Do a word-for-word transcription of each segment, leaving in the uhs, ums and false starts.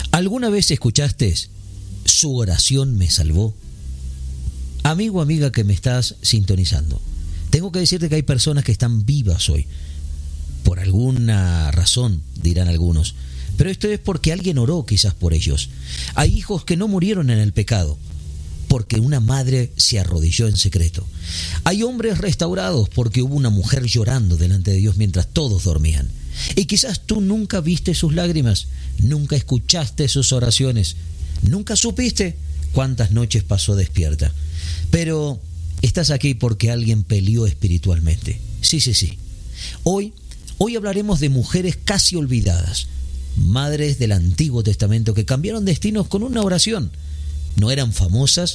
¿Alguna vez escuchaste su oración me salvó? Amigo o amiga que me estás sintonizando, tengo que decirte que hay personas que están vivas hoy. Por alguna razón, dirán algunos. Pero esto es porque alguien oró quizás por ellos. Hay hijos que no murieron en el pecado, porque una madre se arrodilló en secreto. Hay hombres restaurados porque hubo una mujer llorando delante de Dios mientras todos dormían. Y quizás tú nunca viste sus lágrimas, nunca escuchaste sus oraciones, nunca supiste cuántas noches pasó despierta. Pero estás aquí porque alguien peleó espiritualmente. Sí, sí, sí. Hoy, hoy hablaremos de mujeres casi olvidadas, madres del Antiguo Testamento que cambiaron destinos con una oración. No eran famosas,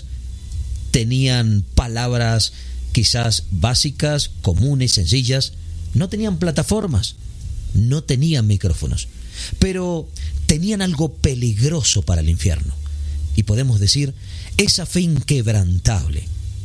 tenían palabras quizás básicas, comunes, sencillas, no tenían plataformas, no tenían micrófonos, pero tenían algo peligroso para el infierno. Y podemos decir, esa fe inquebrantable.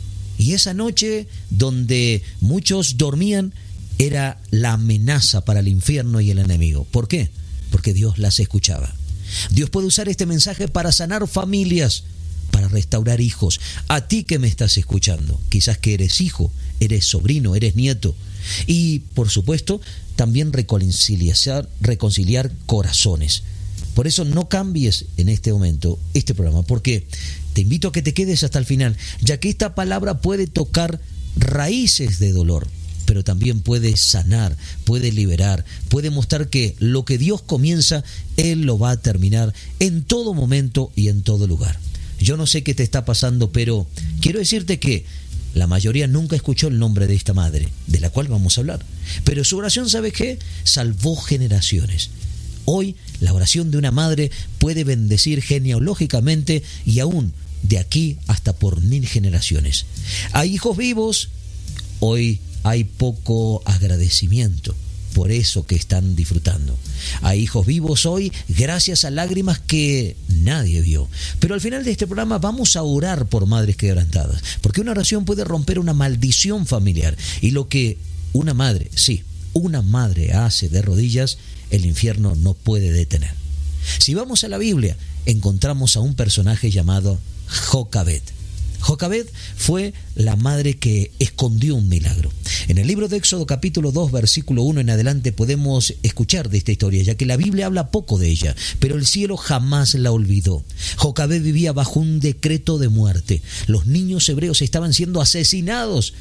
Y esa noche donde muchos dormían era la amenaza para el infierno y el enemigo. ¿Por qué? Porque Dios las escuchaba. Dios puede usar este mensaje para sanar familias, para restaurar hijos. A ti que me estás escuchando, quizás que eres hijo, eres sobrino, eres nieto. Y, por supuesto, también reconciliar, reconciliar corazones. Por eso no cambies en este momento este programa, porque te invito a que te quedes hasta el final, ya que esta palabra puede tocar raíces de dolor, pero también puede sanar, puede liberar, puede mostrar que lo que Dios comienza, Él lo va a terminar en todo momento y en todo lugar. Yo no sé qué te está pasando, pero quiero decirte que la mayoría nunca escuchó el nombre de esta madre, de la cual vamos a hablar. Pero su oración, ¿sabe qué? Salvó generaciones. Hoy, la oración de una madre puede bendecir genealógicamente y aún de aquí hasta por mil generaciones. Hay hijos vivos, hoy hay poco agradecimiento por eso que están disfrutando. Hay hijos vivos hoy gracias a lágrimas que nadie vio. Pero al final de este programa vamos a orar por madres quebrantadas, porque una oración puede romper una maldición familiar. Y lo que una madre, sí, una madre hace de rodillas, el infierno no puede detener. Si vamos a la Biblia, encontramos a un personaje llamado Jocabed. Jocabed fue la madre que escondió un milagro. En el libro de Éxodo capítulo dos, versículo uno en adelante podemos escuchar de esta historia, ya que la Biblia habla poco de ella, pero el cielo jamás la olvidó. Jocabed vivía bajo un decreto de muerte. Los niños hebreos estaban siendo asesinados.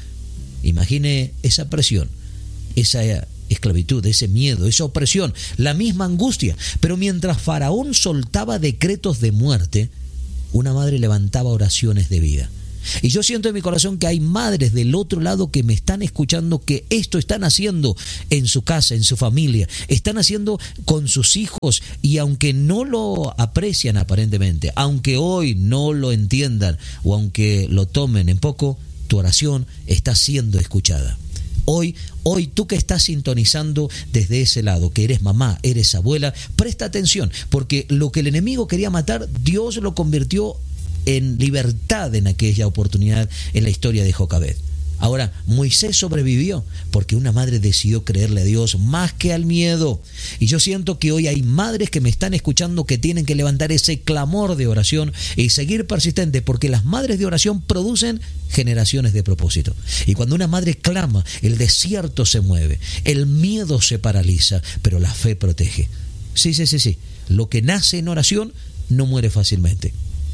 Imagine esa presión, esa esclavitud, ese miedo, esa opresión, la misma angustia. Pero mientras Faraón soltaba decretos de muerte, una madre levantaba oraciones de vida. Y yo siento en mi corazón que hay madres del otro lado que me están escuchando, que esto están haciendo en su casa, en su familia, están haciendo con sus hijos, y aunque no lo aprecian aparentemente, aunque hoy no lo entiendan o aunque lo tomen en poco, tu oración está siendo escuchada. Hoy, hoy tú que estás sintonizando desde ese lado, que eres mamá, eres abuela, presta atención, porque lo que el enemigo quería matar, Dios lo convirtió en libertad en aquella oportunidad en la historia de Jocabed. Ahora, Moisés sobrevivió porque una madre decidió creerle a Dios más que al miedo. Y yo siento que hoy hay madres que me están escuchando que tienen que levantar ese clamor de oración y seguir persistentes, porque las madres de oración producen generaciones de propósito. Y cuando una madre clama, el desierto se mueve, el miedo se paraliza, pero la fe protege. Sí, sí, sí, sí. Lo que nace en oración no muere fácilmente.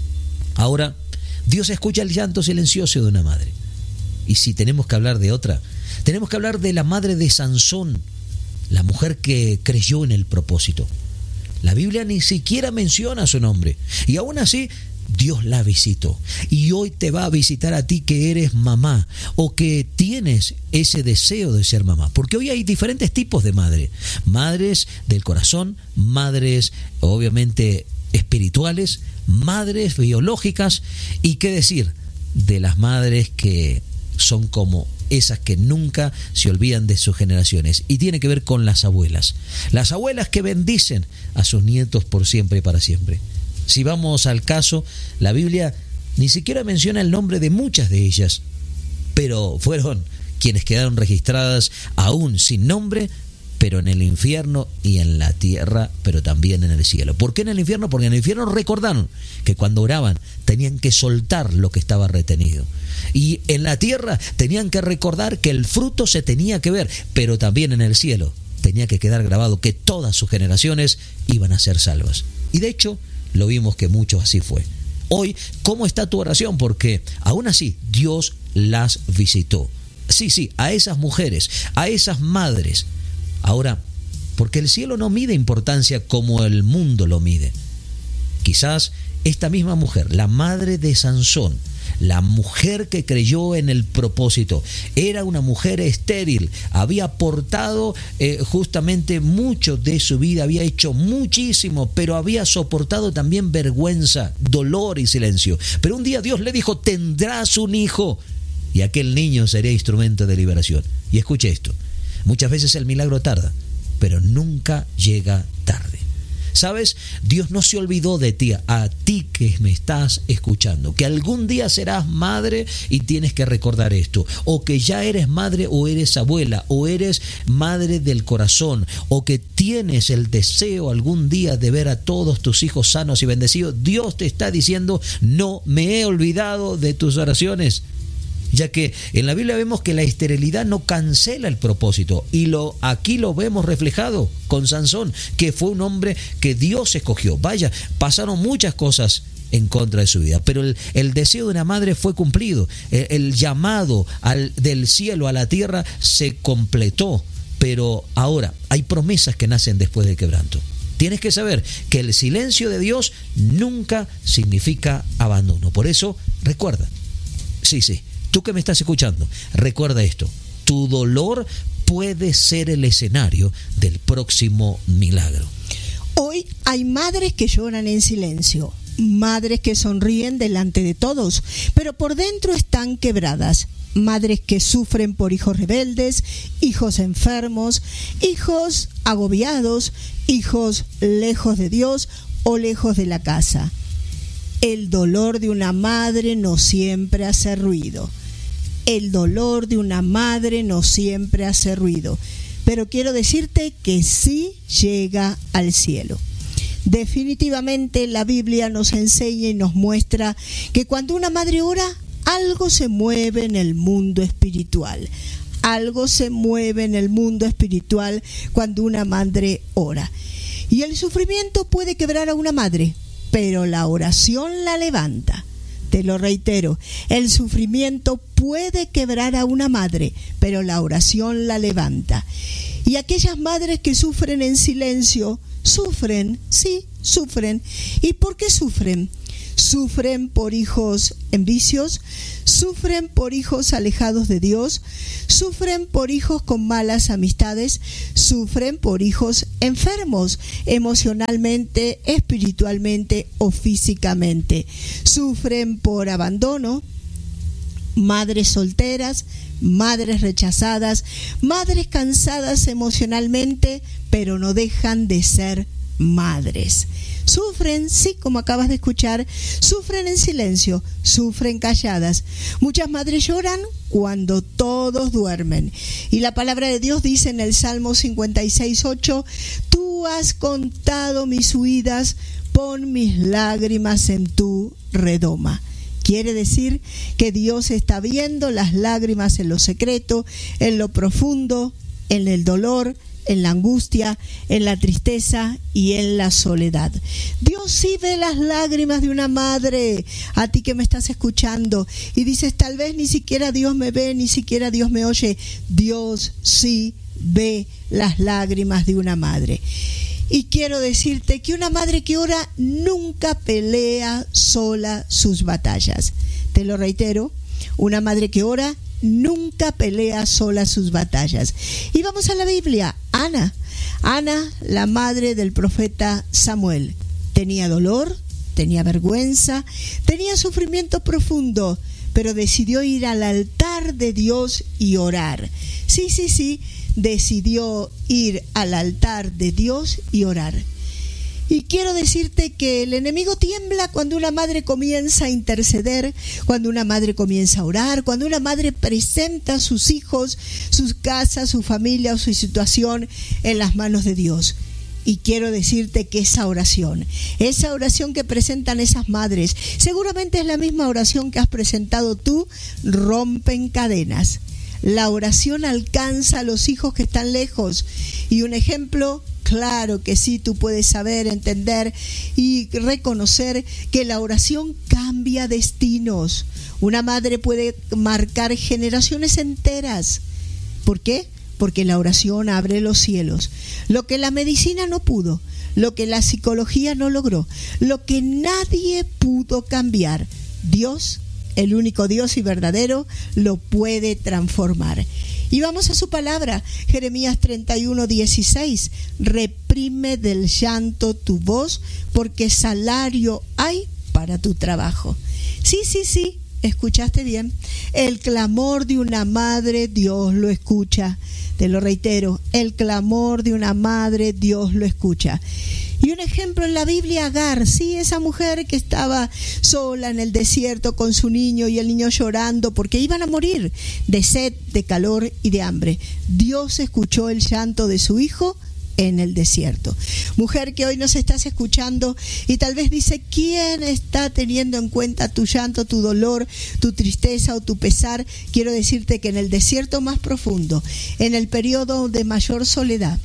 Ahora, Dios escucha el llanto silencioso de una madre. Y si tenemos que hablar de otra, tenemos que hablar de la madre de Sansón, la mujer que creyó en el propósito. La Biblia ni siquiera menciona su nombre, y aún así Dios la visitó. Y hoy te va a visitar a ti que eres mamá o que tienes ese deseo de ser mamá, porque hoy hay diferentes tipos de madre. Madres del corazón, madres obviamente espirituales, madres biológicas, y qué decir de las madres que son como esas que nunca se olvidan de sus generaciones, y tiene que ver con las abuelas. Las abuelas que bendicen a sus nietos por siempre y para siempre. Si vamos al caso, la Biblia ni siquiera menciona el nombre de muchas de ellas, pero fueron quienes quedaron registradas aún sin nombre pero en el infierno y en la tierra, pero también en el cielo. ¿Por qué en el infierno? Porque en el infierno recordaron que cuando oraban tenían que soltar lo que estaba retenido. Y en la tierra tenían que recordar que el fruto se tenía que ver, pero también en el cielo tenía que quedar grabado que todas sus generaciones iban a ser salvas. Y de hecho, lo vimos que mucho así fue. Hoy, ¿cómo está tu oración? Porque aún así, Dios las visitó. Sí, sí, a esas mujeres, a esas madres. Ahora, porque el cielo no mide importancia como el mundo lo mide. Quizás esta misma mujer, la madre de Sansón, la mujer que creyó en el propósito, era una mujer estéril, había aportado eh, justamente mucho de su vida, había hecho muchísimo, pero había soportado también vergüenza, dolor y silencio. Pero un día Dios le dijo: tendrás un hijo, y aquel niño sería instrumento de liberación. Y escuche esto, muchas veces el milagro tarda, pero nunca llega tarde. ¿Sabes? Dios no se olvidó de ti, a ti que me estás escuchando, que algún día serás madre y tienes que recordar esto, o que ya eres madre o eres abuela, o eres madre del corazón, o que tienes el deseo algún día de ver a todos tus hijos sanos y bendecidos. Dios te está diciendo: no me he olvidado de tus oraciones. Ya que en la Biblia vemos que la esterilidad no cancela el propósito, y lo aquí lo vemos reflejado con Sansón, que fue un hombre que Dios escogió. Vaya, pasaron muchas cosas en contra de su vida, pero el, el deseo de una madre fue cumplido. El, el llamado al, del cielo a la tierra se completó, pero ahora hay promesas que nacen después del quebranto. Tienes que saber que el silencio de Dios nunca significa abandono. Por eso, recuerda, sí, sí, tú que me estás escuchando, recuerda esto: tu dolor puede ser el escenario del próximo milagro. Hoy hay madres que lloran en silencio, madres que sonríen delante de todos, pero por dentro están quebradas. Madres que sufren por hijos rebeldes, hijos enfermos, hijos agobiados, hijos lejos de Dios o lejos de la casa. El dolor de una madre no siempre hace ruido. El dolor de una madre no siempre hace ruido, pero quiero decirte que sí llega al cielo. Definitivamente la Biblia nos enseña y nos muestra que cuando una madre ora, algo se mueve en el mundo espiritual. Algo se mueve en el mundo espiritual cuando una madre ora. Y el sufrimiento puede quebrar a una madre, pero la oración la levanta. Te lo reitero, el sufrimiento puede quebrar a una madre, pero la oración la levanta. Y aquellas madres que sufren en silencio, sufren, sí, sufren. ¿Y por qué sufren? Sufren por hijos en vicios, sufren por hijos alejados de Dios, sufren por hijos con malas amistades, sufren por hijos enfermos emocionalmente, espiritualmente o físicamente, sufren por abandono, madres solteras, madres rechazadas, madres cansadas emocionalmente, pero no dejan de ser madres. Sufren, sí, como acabas de escuchar, sufren en silencio, sufren calladas. Muchas madres lloran cuando todos duermen. Y la palabra de Dios dice en el Salmo cincuenta y seis, ocho: tú has contado mis huidas, pon mis lágrimas en tu redoma. Quiere decir que Dios está viendo las lágrimas en lo secreto, en lo profundo, en el dolor, en la angustia, en la tristeza y en la soledad. Dios sí ve las lágrimas de una madre. A ti que me estás escuchando y dices: tal vez ni siquiera Dios me ve, ni siquiera Dios me oye. Dios sí ve las lágrimas de una madre. Y quiero decirte que una madre que ora nunca pelea sola sus batallas. Te lo reitero, una madre que ora nunca pelea sola sus batallas. Y vamos a la Biblia. Ana, Ana, la madre del profeta Samuel, tenía dolor, tenía vergüenza, tenía sufrimiento profundo, pero decidió ir al altar de Dios y orar. Sí, sí, sí, decidió ir al altar de Dios y orar. Y quiero decirte que el enemigo tiembla cuando una madre comienza a interceder, cuando una madre comienza a orar, cuando una madre presenta a sus hijos, sus casas, su familia o su situación en las manos de Dios. Y quiero decirte que esa oración, esa oración que presentan esas madres, seguramente es la misma oración que has presentado tú, rompen cadenas. La oración alcanza a los hijos que están lejos. Y un ejemplo, claro que sí, tú puedes saber, entender y reconocer que la oración cambia destinos. Una madre puede marcar generaciones enteras. ¿Por qué? Porque la oración abre los cielos. Lo que la medicina no pudo, lo que la psicología no logró, lo que nadie pudo cambiar, Dios, el único Dios y verdadero, lo puede transformar. Y vamos a su palabra, Jeremías treinta y uno, dieciséis. Reprime del llanto tu voz, porque salario hay para tu trabajo. Sí, sí, sí, escuchaste bien. El clamor de una madre, Dios lo escucha. Te lo reitero, el clamor de una madre, Dios lo escucha. Y un ejemplo en la Biblia, Agar, sí, esa mujer que estaba sola en el desierto con su niño y el niño llorando porque iban a morir de sed, de calor y de hambre. Dios escuchó el llanto de su hijo en el desierto. Mujer que hoy nos estás escuchando y tal vez dice, ¿quién está teniendo en cuenta tu llanto, tu dolor, tu tristeza o tu pesar? Quiero decirte que en el desierto más profundo, en el periodo de mayor soledad,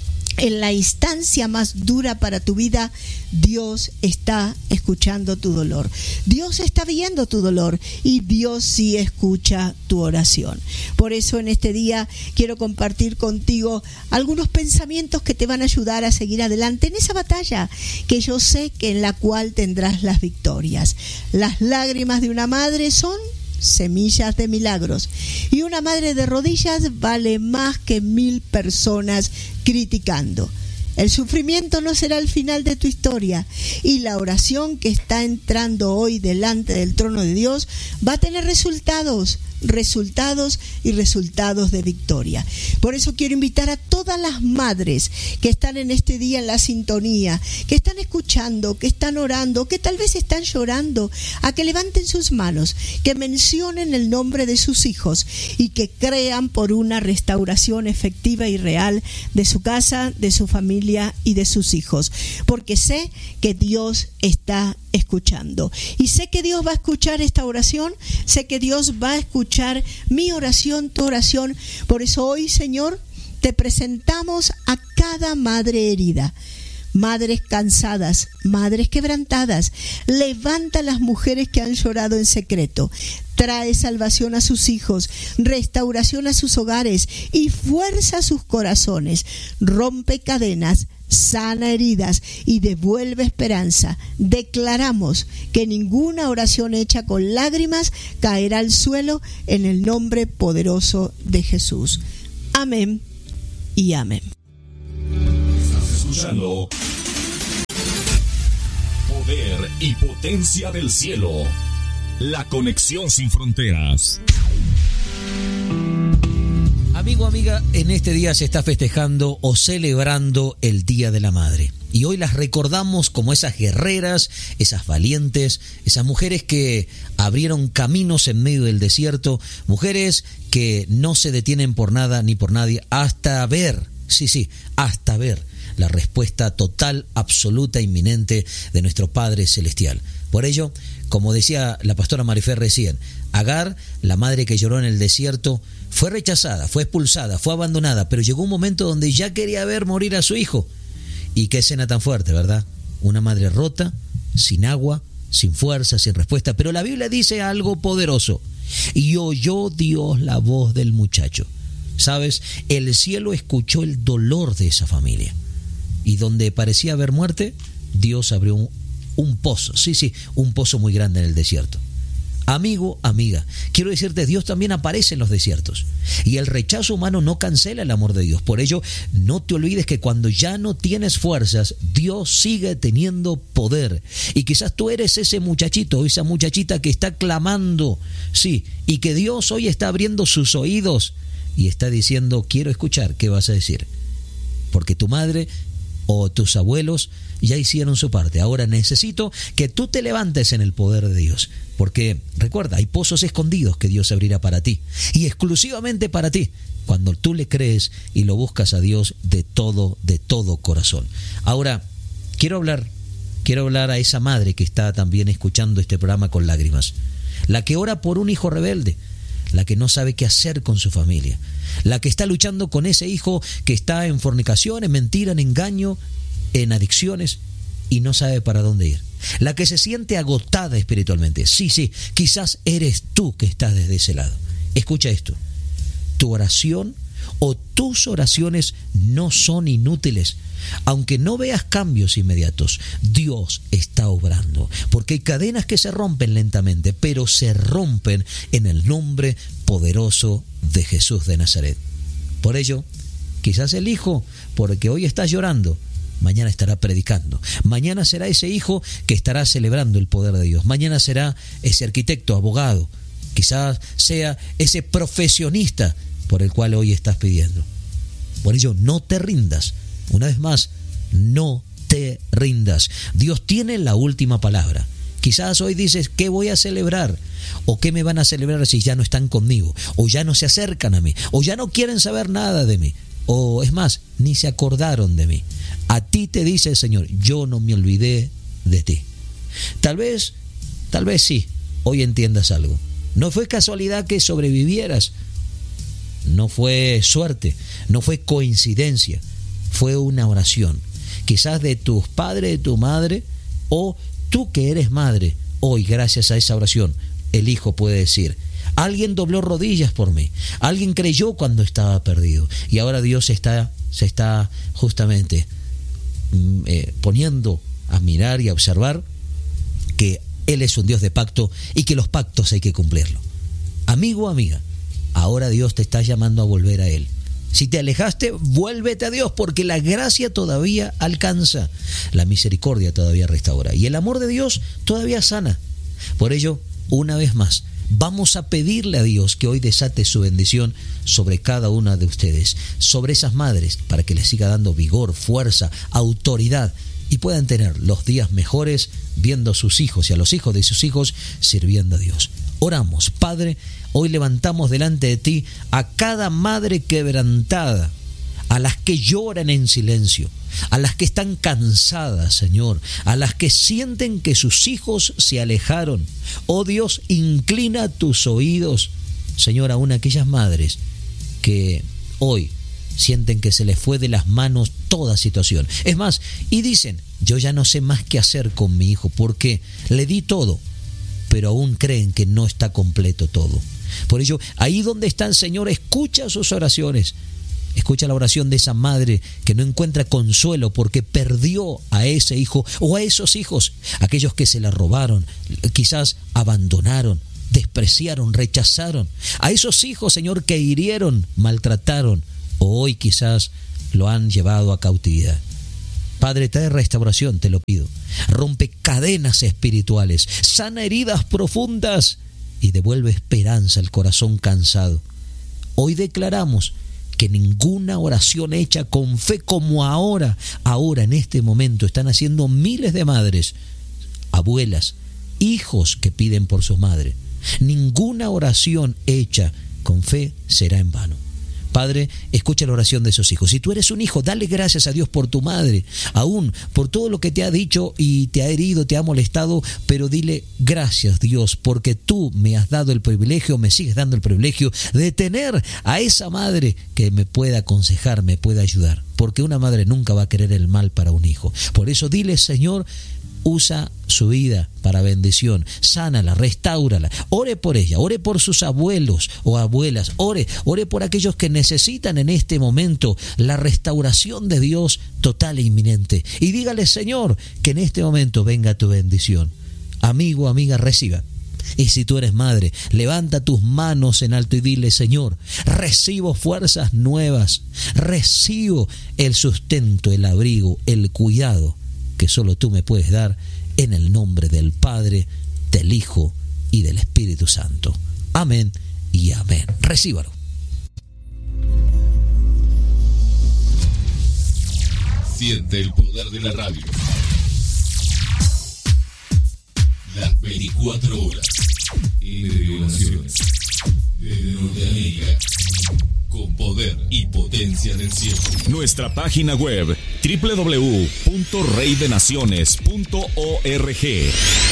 en la instancia más dura para tu vida, Dios está escuchando tu dolor. Dios está viendo tu dolor y Dios sí escucha tu oración. Por eso en este día quiero compartir contigo algunos pensamientos que te van a ayudar a seguir adelante en esa batalla que yo sé que en la cual tendrás las victorias. Las lágrimas de una madre son semillas de milagros, y una madre de rodillas vale más que mil personas criticando. El sufrimiento no será el final de tu historia, y la oración que está entrando hoy delante del trono de Dios va a tener resultados, resultados y resultados de victoria. Por eso quiero invitar a todas las madres que están en este día en la sintonía, que están escuchando, que están orando, que tal vez están llorando, a que levanten sus manos, que mencionen el nombre de sus hijos y que crean por una restauración efectiva y real de su casa, de su familia y de sus hijos, porque sé que Dios está escuchando y sé que Dios va a escuchar esta oración, sé que Dios va a escuchar mi oración, tu oración. Por eso hoy, Señor, te presentamos a cada madre herida, madres cansadas, madres quebrantadas. Levanta a las mujeres que han llorado en secreto. Trae salvación a sus hijos, restauración a sus hogares y fuerza a sus corazones. Rompe cadenas, sana heridas y devuelve esperanza. Declaramos que ninguna oración hecha con lágrimas caerá al suelo en el nombre poderoso de Jesús. Amén y amén. Estás escuchando Poder y Potencia del Cielo. La conexión sin fronteras. Amigo, amiga, en este día se está festejando o celebrando el Día de la Madre. Y hoy las recordamos como esas guerreras, esas valientes, esas mujeres que abrieron caminos en medio del desierto, mujeres que no se detienen por nada ni por nadie hasta ver, sí, sí, hasta ver la respuesta total, absoluta, inminente de nuestro Padre Celestial. Por ello, como decía la pastora Marifer recién, Agar, la madre que lloró en el desierto, fue rechazada, fue expulsada, fue abandonada, pero llegó un momento donde ya quería ver morir a su hijo. Y qué escena tan fuerte, ¿verdad? Una madre rota, sin agua, sin fuerza, sin respuesta. Pero la Biblia dice algo poderoso. Y oyó Dios la voz del muchacho. ¿Sabes? El cielo escuchó el dolor de esa familia. Y donde parecía haber muerte, Dios abrió un, un pozo. Sí, sí, un pozo muy grande en el desierto. Amigo, amiga, quiero decirte, Dios también aparece en los desiertos. Y el rechazo humano no cancela el amor de Dios. Por ello, no te olvides que cuando ya no tienes fuerzas, Dios sigue teniendo poder. Y quizás tú eres ese muchachito o esa muchachita que está clamando, sí, y que Dios hoy está abriendo sus oídos y está diciendo, quiero escuchar qué vas a decir. Porque tu madre o tus abuelos ya hicieron su parte. Ahora necesito que tú te levantes en el poder de Dios, porque recuerda, hay pozos escondidos que Dios abrirá para ti, y exclusivamente para ti, cuando tú le crees y lo buscas a Dios de todo, de todo corazón. Ahora, quiero hablar, quiero hablar a esa madre que está también escuchando este programa con lágrimas, la que ora por un hijo rebelde, la que no sabe qué hacer con su familia, la que está luchando con ese hijo que está en fornicación, en mentira, en engaño, en adicciones y no sabe para dónde ir, la que se siente agotada espiritualmente. Sí, sí, quizás eres tú que estás desde ese lado. Escucha esto, tu oración o tus oraciones no son inútiles. Aunque no veas cambios inmediatos, Dios está obrando, porque hay cadenas que se rompen lentamente, pero se rompen en el nombre poderoso de Jesús de Nazaret. Por ello, quizás el hijo, porque hoy estás llorando, mañana estará predicando. Mañana será ese hijo que estará celebrando el poder de Dios. Mañana será ese arquitecto, abogado. Quizás sea ese profesionista por el cual hoy estás pidiendo. Por ello, no te rindas. Una vez más, no te rindas. Dios tiene la última palabra. Quizás hoy dices, ¿qué voy a celebrar? ¿O qué me van a celebrar si ya no están conmigo? ¿O ya no se acercan a mí? ¿O ya no quieren saber nada de mí? O es más, ni se acordaron de mí. A ti te dice el Señor, yo no me olvidé de ti. Tal vez, tal vez sí, hoy entiendas algo. No fue casualidad que sobrevivieras. No fue suerte, no fue coincidencia. Fue una oración, quizás de tus padres, de tu madre, o tú que eres madre, hoy gracias a esa oración, el hijo puede decir, alguien dobló rodillas por mí, alguien creyó cuando estaba perdido, y ahora Dios está, se está justamente eh, poniendo a mirar y a observar que Él es un Dios de pacto y que los pactos hay que cumplirlo. Amigo, amiga, ahora Dios te está llamando a volver a Él. Si te alejaste, vuélvete a Dios, porque la gracia todavía alcanza, la misericordia todavía restaura y el amor de Dios todavía sana. Por ello, una vez más, vamos a pedirle a Dios que hoy desate su bendición sobre cada una de ustedes, sobre esas madres, para que les siga dando vigor, fuerza, autoridad y puedan tener los días mejores viendo a sus hijos y a los hijos de sus hijos sirviendo a Dios. Oramos, Padre, hoy levantamos delante de ti a cada madre quebrantada, a las que lloran en silencio, a las que están cansadas, Señor, a las que sienten que sus hijos se alejaron. Oh Dios, inclina tus oídos, Señor, aún a aquellas madres que hoy sienten que se les fue de las manos toda situación. Es más, y dicen, yo ya no sé más qué hacer con mi hijo porque le di todo, pero aún creen que no está completo todo. Por ello, ahí donde está el Señor, escucha sus oraciones. Escucha la oración de esa madre que no encuentra consuelo porque perdió a ese hijo o a esos hijos, aquellos que se la robaron, quizás abandonaron, despreciaron, rechazaron. A esos hijos, Señor, que hirieron, maltrataron o hoy quizás lo han llevado a cautividad. Padre, trae restauración, te lo pido. Rompe cadenas espirituales, sana heridas profundas y devuelve esperanza al corazón cansado. Hoy declaramos que ninguna oración hecha con fe como ahora, ahora en este momento están haciendo miles de madres, abuelas, hijos que piden por su madre. Ninguna oración hecha con fe será en vano. Padre, escucha la oración de esos hijos. Si tú eres un hijo, dale gracias a Dios por tu madre, aún por todo lo que te ha dicho y te ha herido, te ha molestado, pero dile gracias, Dios, porque tú me has dado el privilegio, me sigues dando el privilegio de tener a esa madre que me pueda aconsejar, me pueda ayudar, porque una madre nunca va a querer el mal para un hijo. Por eso dile, Señor, usa su vida para bendición, sánala, restáurala, ore por ella, ore por sus abuelos o abuelas, ore, ore por aquellos que necesitan en este momento la restauración de Dios total e inminente. Y dígale, Señor, que en este momento venga tu bendición. Amigo, amiga, reciba. Y si tú eres madre, levanta tus manos en alto y dile, Señor, recibo fuerzas nuevas, recibo el sustento, el abrigo, el cuidado que solo tú me puedes dar, en el nombre del Padre, del Hijo y del Espíritu Santo. Amén y amén. Recíbalo. Siente el poder de la radio. Las veinticuatro horas. En revelaciones. Desde Norteamérica. Con poder y potencia del cielo. Nuestra página web doble u doble u doble u punto rey de naciones punto org.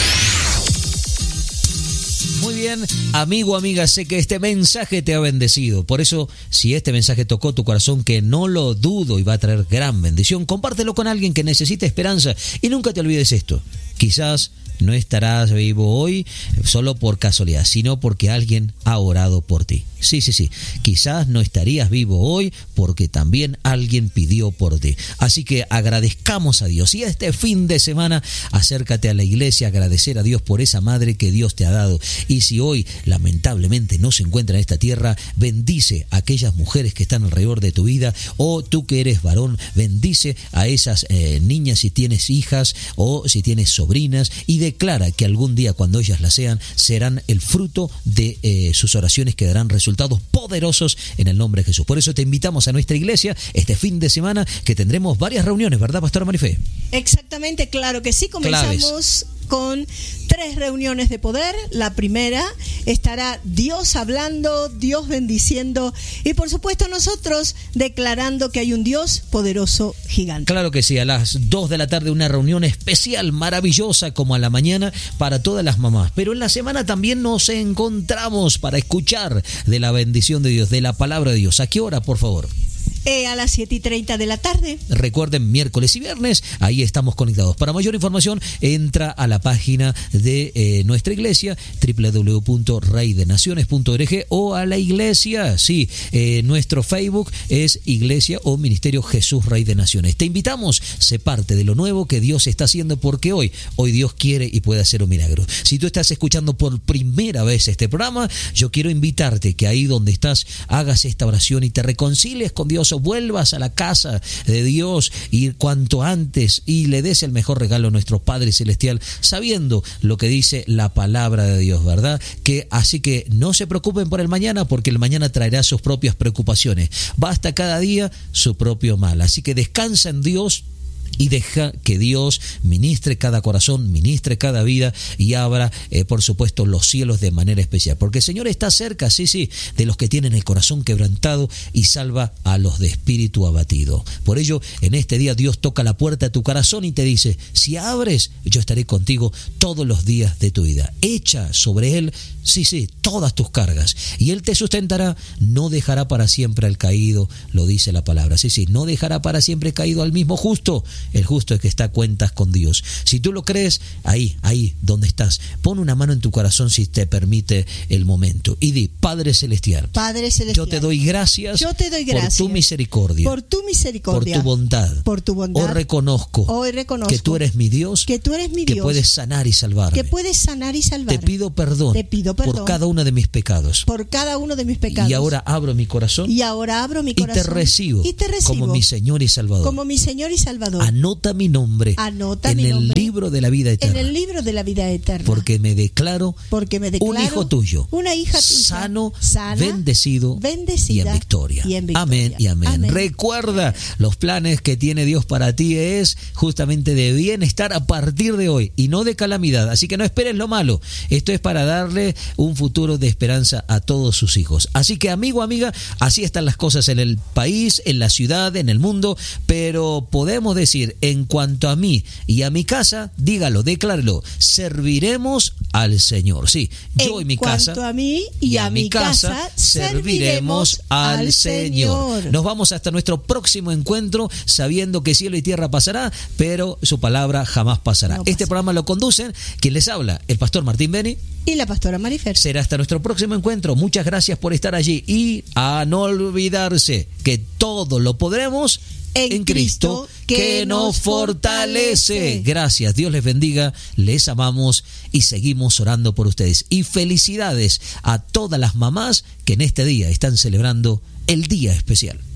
Muy bien, amigo, amiga, sé que este mensaje te ha bendecido. Por eso, si este mensaje tocó tu corazón, que no lo dudo y va a traer gran bendición, compártelo con alguien que necesite esperanza. Y nunca te olvides esto. Quizás no estarás vivo hoy solo por casualidad, sino porque alguien ha orado por ti. Sí, sí, sí. Quizás no estarías vivo hoy porque también alguien pidió por ti. Así que agradezcamos a Dios. Y este fin de semana, acércate a la iglesia, agradecer a Dios por esa madre que Dios te ha dado. Y si hoy, lamentablemente, no se encuentra en esta tierra, bendice a aquellas mujeres que están alrededor de tu vida. O tú que eres varón, bendice a esas eh, niñas si tienes hijas o si tienes sobrinas. Y declara que algún día, cuando ellas la sean, serán el fruto de eh, sus oraciones que darán resultados poderosos en el nombre de Jesús. Por eso te invitamos a nuestra iglesia este fin de semana, que tendremos varias reuniones, ¿verdad, Pastora Marifé? Exactamente, claro que sí. Comenzamos Claves. con tres reuniones de poder. La primera estará Dios hablando, Dios bendiciendo y por supuesto nosotros declarando que hay un Dios poderoso, gigante. Claro que sí, a las dos de la tarde una reunión especial, maravillosa, como a la mañana para todas las mamás. Pero en la semana también nos encontramos para escuchar de la bendición de Dios, de la palabra de Dios. ¿A qué hora, por favor? Eh, a las siete y treinta de la tarde. Recuerden, miércoles y viernes, ahí estamos conectados. Para mayor información, entra a la página de eh, nuestra iglesia, doble u doble u doble u punto rey de naciones punto org, o a la iglesia. Sí, eh, nuestro Facebook es Iglesia o Ministerio Jesús Rey de Naciones. Te invitamos, sé parte de lo nuevo que Dios está haciendo, porque hoy, hoy Dios quiere y puede hacer un milagro. Si tú estás escuchando por primera vez este programa, yo quiero invitarte que ahí donde estás, hagas esta oración y te reconcilies con Dios, vuelvas a la casa de Dios y cuanto antes, y le des el mejor regalo a nuestro Padre Celestial, sabiendo lo que dice la palabra de Dios, ¿verdad? Que así que no se preocupen por el mañana, porque el mañana traerá sus propias preocupaciones. Basta cada día su propio mal. Así que descansa en Dios y deja que Dios ministre cada corazón, ministre cada vida y abra, eh, por supuesto, los cielos de manera especial. Porque el Señor está cerca, sí, sí, de los que tienen el corazón quebrantado y salva a los de espíritu abatido. Por ello, en este día Dios toca la puerta de tu corazón y te dice: si abres, yo estaré contigo todos los días de tu vida. Echa sobre Él, sí, sí, todas tus cargas y Él te sustentará. No dejará para siempre al caído, lo dice la palabra. Sí, sí, no dejará para siempre caído al mismo justo. El justo es que está a cuentas con Dios. Si tú lo crees, ahí, ahí donde estás, pon una mano en tu corazón si te permite el momento y di: Padre Celestial, Padre Celestial, yo te doy gracias, yo te doy gracias por tu misericordia, por tu misericordia, por tu bondad, por tu bondad. Hoy reconozco, Hoy reconozco que tú eres mi Dios, que tú eres mi que Dios, puedes sanar y salvarme, que puedes sanar y salvar. Te pido perdón, te pido perdón por cada uno de mis pecados, por cada uno de mis pecados. Y ahora abro mi corazón, y ahora abro mi corazón, y te recibo, y te recibo como mi Señor y Salvador, como mi Señor y Salvador. Anota mi nombre Anota en mi el nombre libro de la vida eterna. En el libro de la vida eterna. Porque me declaro, Porque me declaro un hijo tuyo, una hija tuya, sano, sana, bendecido, bendecida y en victoria. Y en victoria. Amén y amén. Amén. Recuerda, los planes que tiene Dios para ti es justamente de bienestar a partir de hoy y no de calamidad. Así que no esperes lo malo. Esto es para darle un futuro de esperanza a todos sus hijos. Así que, amigo, amiga, así están las cosas en el país, en la ciudad, en el mundo. Pero podemos decir, en cuanto a mí y a mi casa, dígalo, decláralo: serviremos al Señor. Sí, yo en y mi casa. En cuanto a mí y, y a, a mi casa, casa serviremos al Señor. Señor. Nos vamos hasta nuestro próximo encuentro, sabiendo que cielo y tierra pasará, pero su palabra jamás pasará. No pasa. Este programa lo conducen quien les habla, el pastor Martín Beni y la pastora Marifer. Será hasta nuestro próximo encuentro. Muchas gracias por estar allí y a no olvidarse que todo lo podremos en, en Cristo, Cristo que, que nos fortalece. fortalece. Gracias, Dios les bendiga, les amamos y seguimos orando por ustedes. Y felicidades a todas las mamás que en este día están celebrando el día especial.